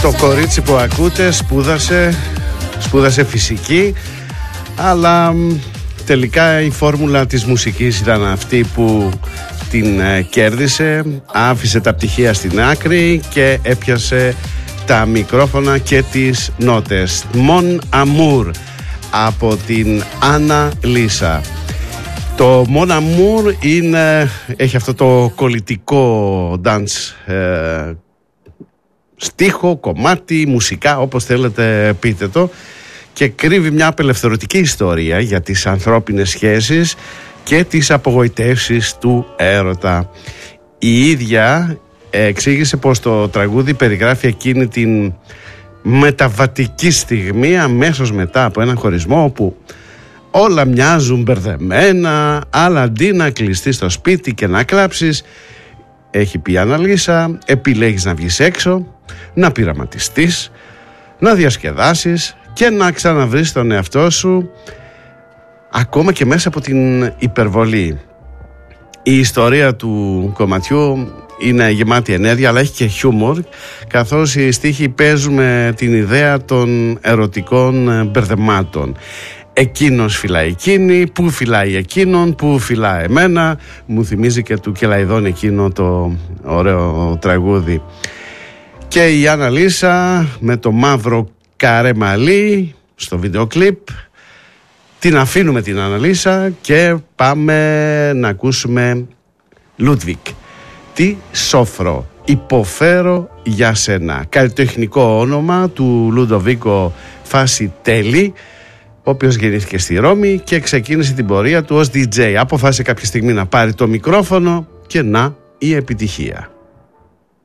Το κορίτσι που ακούτε σπούδασε φυσική, αλλά τελικά η φόρμουλα της μουσικής ήταν αυτή που την κέρδισε. Άφησε τα πτυχία στην άκρη και έπιασε τα μικρόφωνα και τις νότες. Mon Amour από την Άννα Λίσα. Το Mon Amour έχει αυτό το κολλητικό dance, στίχο, κομμάτι, μουσικά, όπως θέλετε πείτε το, και κρύβει μια απελευθερωτική ιστορία για τις ανθρώπινες σχέσεις και τις απογοητεύσεις του έρωτα. Η ίδια εξήγησε πως το τραγούδι περιγράφει εκείνη την μεταβατική στιγμή αμέσως μετά από έναν χωρισμό, όπου όλα μοιάζουν μπερδεμένα, αλλά αντί να κλειστείς στο σπίτι και να κλάψεις, έχει πει η Άννα Λίσα, επιλέγεις να βγεις έξω, να πειραματιστείς, να διασκεδάσεις και να ξαναβρεις τον εαυτό σου, ακόμα και μέσα από την υπερβολή. Η ιστορία του κομματιού είναι γεμάτη ενέργεια, αλλά έχει και χιούμορ, καθώς οι στίχοι παίζουν με την ιδέα των ερωτικών μπερδεμάτων. Εκείνος φυλάει εκείνη, που φυλάει εκείνον, που φυλάει εμένα. Μου θυμίζει και του Κελαϊδόν εκείνο το ωραίο τραγούδι. Και η Άννα Λίσα με το μαύρο καρέ μαλλί στο βίντεο κλιπ. Την αφήνουμε την Άννα Λίσα και πάμε να ακούσουμε Λούντβικ. Τι σόφρο, υποφέρω για σένα. Καλλιτεχνικό όνομα του Λουντοβίκο Φασιτέλη, ο οποίος γεννήθηκε στη Ρώμη και ξεκίνησε την πορεία του ως DJ. Αποφάσισε κάποια στιγμή να πάρει το μικρόφωνο και να η επιτυχία.